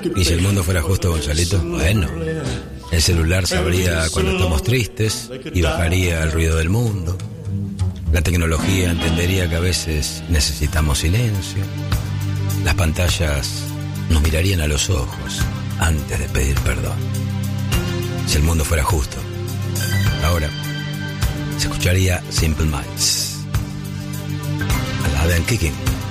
Y si el mundo fuera justo, Gonzalito, bueno, el celular sabría cuando estamos tristes y bajaría el ruido del mundo. La tecnología entendería que a veces necesitamos silencio. Las pantallas nos mirarían a los ojos antes de pedir perdón. Si el mundo fuera justo, ahora se escucharía Simple Minds. Alive and Kicking.